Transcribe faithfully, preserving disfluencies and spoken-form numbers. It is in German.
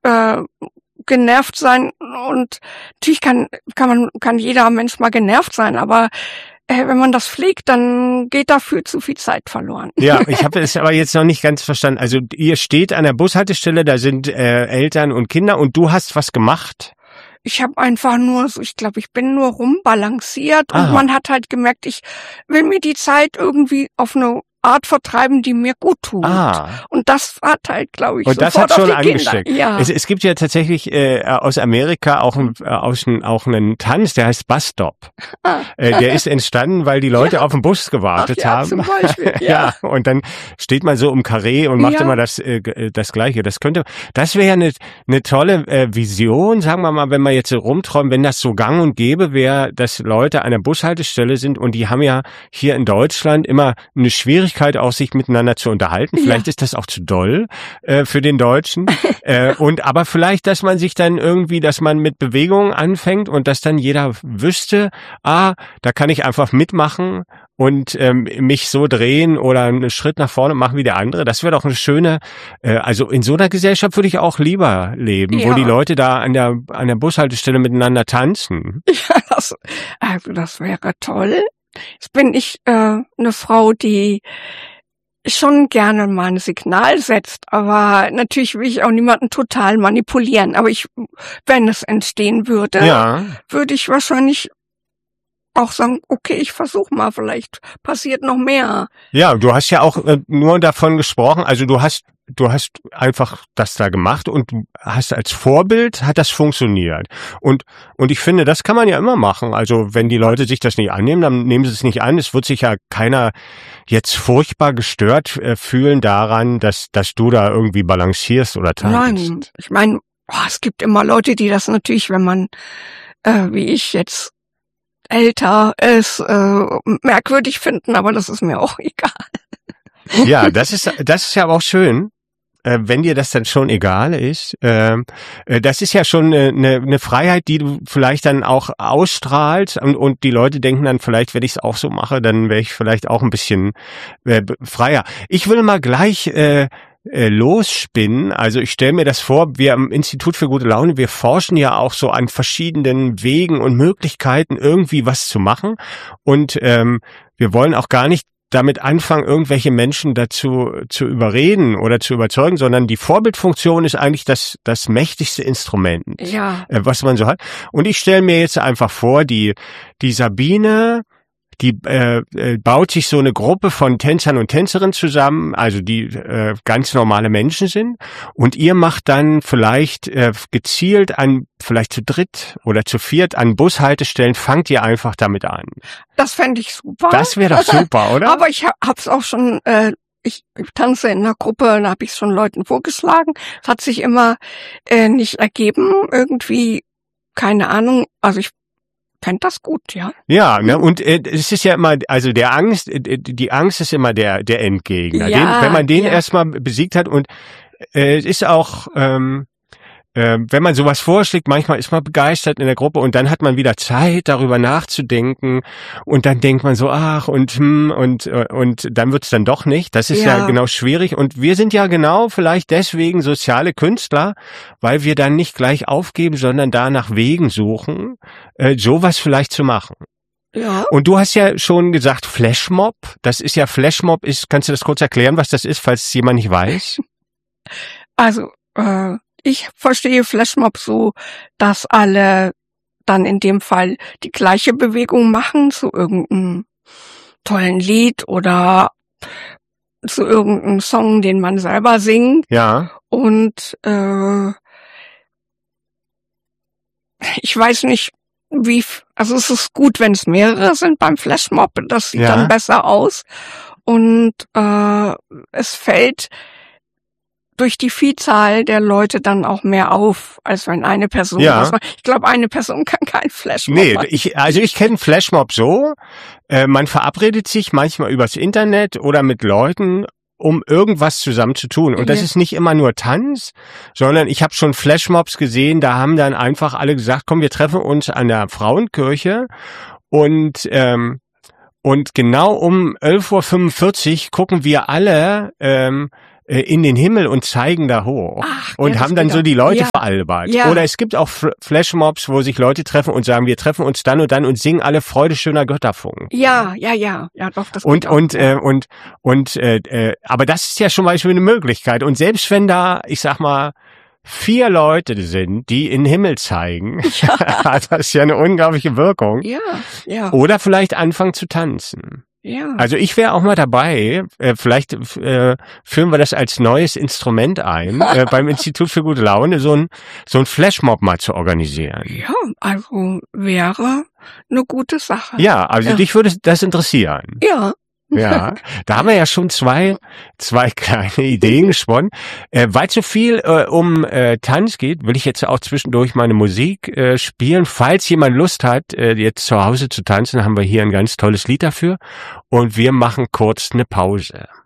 äh, genervt sein und natürlich kann kann man kann jeder Mensch mal genervt sein, aber äh, wenn man das pflegt, dann geht dafür zu viel Zeit verloren. Ja, ich habe es aber jetzt noch nicht ganz verstanden. Also ihr steht an der Bushaltestelle, da sind äh, Eltern und Kinder und du hast was gemacht? Ich habe einfach nur so, ich glaube, ich bin nur rumbalanciert und Aha. man hat halt gemerkt, ich will mir die Zeit irgendwie auf eine Art vertreiben, die mir gut tut. Ah. Und das hat halt, glaube ich, und das sofort hat schon auf die angesteckt. Kinder. Ja. Es, es gibt ja tatsächlich äh, aus Amerika auch, ein, äh, aus ein, auch einen Tanz, der heißt Bus Stop. Ah. Äh, der ist entstanden, weil die Leute Ja. auf den Bus gewartet Ach ja, haben. zum Beispiel, ja. ja, und dann steht man so im Karree und macht Ja. immer das äh, das Gleiche. Das könnte, das wäre ja eine eine tolle äh, Vision, sagen wir mal, wenn wir jetzt so rumträumen, wenn das so gang und gäbe wäre, dass Leute an der Bushaltestelle sind und die haben ja hier in Deutschland immer eine Schwierigkeit, auch sich miteinander zu unterhalten. Vielleicht ja. ist das auch zu doll äh, für den Deutschen. äh, und aber vielleicht, dass man sich dann irgendwie, dass man mit Bewegungen anfängt und dass dann jeder wüsste, ah, da kann ich einfach mitmachen und ähm, mich so drehen oder einen Schritt nach vorne machen wie der andere. Das wäre doch eine schöne, äh, also in so einer Gesellschaft würde ich auch lieber leben, Ja. wo die Leute da an der an der Bushaltestelle miteinander tanzen. Ja, das, also das wäre toll. Jetzt bin ich äh, eine Frau, die schon gerne mal ein Signal setzt, aber natürlich will ich auch niemanden total manipulieren. Aber ich, wenn es entstehen würde, Ja. würde ich wahrscheinlich auch sagen, okay, ich versuche mal, vielleicht passiert noch mehr. Ja, du hast ja auch äh, nur davon gesprochen, also du hast du hast einfach das da gemacht und du hast als Vorbild hat das funktioniert. Und und ich finde, das kann man ja immer machen. Also wenn die Leute sich das nicht annehmen, dann nehmen sie es nicht an. Es wird sich ja keiner jetzt furchtbar gestört äh, fühlen daran, dass dass du da irgendwie balancierst oder tanzt. Nein, ich meine, oh, es gibt immer Leute, die das natürlich, wenn man, äh, wie ich jetzt älter ist, äh, merkwürdig finden, aber das ist mir auch egal. Ja, das ist das ist ja aber auch schön, äh, wenn dir das dann schon egal ist. Äh, äh, das ist ja schon eine, eine Freiheit, die du vielleicht dann auch ausstrahlst und, und die Leute denken dann vielleicht, wenn ich es auch so mache, dann wäre ich vielleicht auch ein bisschen äh, freier. Ich will mal gleich äh, äh, losspinnen. Also ich stelle mir das vor, wir am Institut für gute Laune, wir forschen ja auch so an verschiedenen Wegen und Möglichkeiten, irgendwie was zu machen. Und ähm, wir wollen auch gar nicht damit anfangen, irgendwelche Menschen dazu zu überreden oder zu überzeugen, sondern die Vorbildfunktion ist eigentlich das das mächtigste Instrument, Ja. äh, was man so hat. Und ich stelle mir jetzt einfach vor, die die Sabine, die äh, äh, baut sich so eine Gruppe von Tänzern und Tänzerinnen zusammen, also die äh, ganz normale Menschen sind. Und ihr macht dann vielleicht äh, gezielt an, vielleicht zu dritt oder zu viert an Bushaltestellen, fangt ihr einfach damit an. Das fände ich super. Das wäre doch super, oder? Aber ich hab's auch schon, äh, ich, ich tanze in einer Gruppe, da habe ich es schon Leuten vorgeschlagen. Es hat sich immer äh, nicht ergeben, irgendwie, keine Ahnung, also ich fände das gut, ja. Ja, ne, und äh, es ist ja immer, also der Angst, äh, die Angst ist immer der der Endgegner. Ja, den, wenn man den ja. erstmal besiegt hat und äh, es ist auch ähm, äh, wenn man sowas vorschlägt, manchmal ist man begeistert in der Gruppe und dann hat man wieder Zeit, darüber nachzudenken und dann denkt man so, ach und hm, und und dann wird's dann doch nicht. Das ist ja. ja genau schwierig und wir sind ja genau vielleicht deswegen soziale Künstler, weil wir dann nicht gleich aufgeben, sondern da nach Wegen suchen, äh, sowas vielleicht zu machen. Ja. Und du hast ja schon gesagt Flashmob. Das ist ja Flashmob ist. Kannst du das kurz erklären, was das ist, falls es jemand nicht weiß? Also äh, ich verstehe Flashmob so, dass alle dann in dem Fall die gleiche Bewegung machen zu irgendeinem tollen Lied oder zu irgendeinem Song, den man selber singt. Ja. Und äh, ich weiß nicht, wie, also es ist gut, wenn es mehrere sind beim Flashmob, das sieht Ja. dann besser aus. Und äh, es fällt durch die Vielzahl der Leute dann auch mehr auf, als wenn eine Person Ja. was macht. Ich glaube, eine Person kann kein Flashmob Nee, machen. ich, also ich kenne Flashmob so, äh, man verabredet sich manchmal übers Internet oder mit Leuten, um irgendwas zusammen zu tun. Und das Ja. ist nicht immer nur Tanz, sondern ich habe schon Flashmobs gesehen, da haben dann einfach alle gesagt, komm, wir treffen uns an der Frauenkirche und ähm, und genau um elf Uhr fünfundvierzig gucken wir alle ähm, äh, in den Himmel und zeigen da hoch Ach, und ja, haben dann geht so auch. die Leute Ja. veralbert. Ja. Oder es gibt auch F- Flashmobs, wo sich Leute treffen und sagen, wir treffen uns dann und dann und singen alle Freude schöner Götterfunken. Ja, ja, ja, ja, doch, das Und geht auch. und äh, und und äh, äh, aber das ist ja schon mal eine Möglichkeit. Und selbst wenn da, ich sag mal, vier Leute sind, die in den Himmel zeigen, hat das ja eine unglaubliche Wirkung. Ja, ja, Oder vielleicht anfangen zu tanzen. ja. Also ich wäre auch mal dabei, äh, vielleicht äh, führen wir das als neues Instrument ein, äh, beim Institut für gute Laune, so ein so ein Flashmob mal zu organisieren. Ja, also wäre eine gute Sache. Ja, also Ja. dich würde das interessieren. Ja. Ja, da haben wir ja schon zwei zwei kleine Ideen gesponnen. Äh, weil es so viel äh, um äh, Tanz geht, will ich jetzt auch zwischendurch meine Musik äh, spielen. Falls jemand Lust hat, äh, jetzt zu Hause zu tanzen, haben wir hier ein ganz tolles Lied dafür. Und wir machen kurz eine Pause.